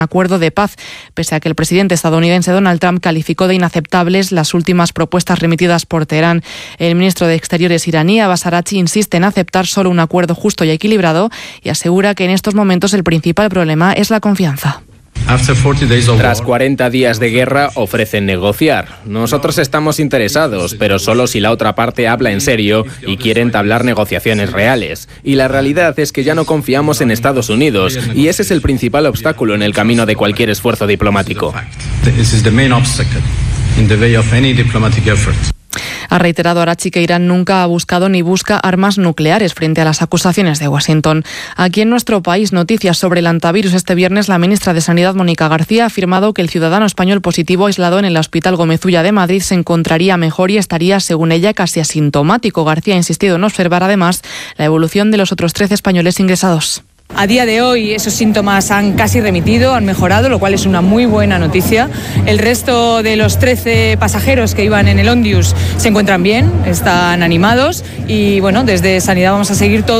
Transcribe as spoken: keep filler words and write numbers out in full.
acuerdo de paz, pese a que el presidente estadounidense Donald Trump calificó de inaceptables las últimas propuestas remitidas por Teherán. El ministro de Exteriores iraní, Abbas Araghchi, insiste en aceptar solo un acuerdo justo y equilibrado y asegura que en estos momentos el principal problema es la confianza. Tras cuarenta días de guerra ofrecen negociar. Nosotros estamos interesados, pero solo si la otra parte habla en serio y quiere entablar negociaciones reales. Y la realidad es que ya no confiamos en Estados Unidos y ese es el principal obstáculo en el camino de cualquier esfuerzo diplomático. Ha reiterado Araghchi que Irán nunca ha buscado ni busca armas nucleares frente a las acusaciones de Washington. Aquí en nuestro país, noticias sobre el antivirus. Este viernes, la ministra de Sanidad, Mónica García, ha afirmado que el ciudadano español positivo aislado en el Hospital Gómez Ulla de Madrid se encontraría mejor y estaría, según ella, casi asintomático. García ha insistido en observar, además, la evolución de los otros trece españoles ingresados. A día de hoy esos síntomas han casi remitido, han mejorado, lo cual es una muy buena noticia. El resto de los trece pasajeros que iban en el Ondius se encuentran bien, están animados y bueno, desde Sanidad vamos a seguir todo